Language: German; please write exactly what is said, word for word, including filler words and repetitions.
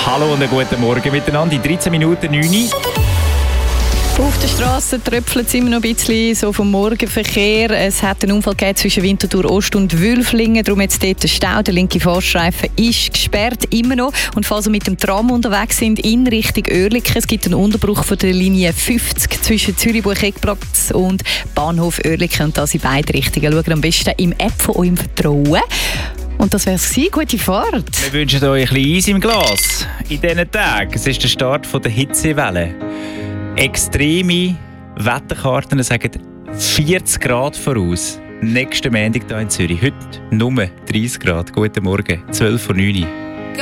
Hallo und einen guten Morgen miteinander. In dreizehn Minuten neun Uhr. Auf der Straße tröpfelt es immer noch ein bisschen so vom Morgenverkehr. Es hat einen Unfall gegeben zwischen Winterthur Ost und Wülflingen. Darum jetzt dort der Stau. Der linke Fahrstreifen ist gesperrt, immer noch. Und falls Sie mit dem Tram unterwegs sind, in Richtung Oerlikon, es gibt einen Unterbruch von der Linie fünfzig zwischen Zürich-Bucheckplatz und Bahnhof Oerlikon. Und das in beide Richtungen. Schaut am besten im App von eurem Vertrauen. Und das wäre es gewesen. Gute Fahrt. Wir wünschen euch ein bisschen Eis im Glas in diesen Tagen. Es ist der Start der Hitzewelle. Extreme Wetterkarten sagen vierzig Grad voraus. Nächsten Montag hier in Zürich. Heute nur dreißig Grad. Guten Morgen, zwölf Uhr neun.